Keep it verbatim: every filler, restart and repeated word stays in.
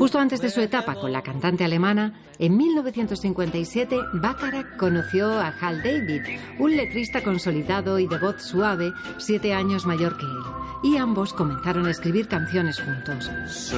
Justo antes de su etapa con la cantante alemana, en mil novecientos cincuenta y siete, Bacharach conoció a Hal David, un letrista consolidado y de voz suave, siete años mayor que él, y ambos comenzaron a escribir canciones juntos.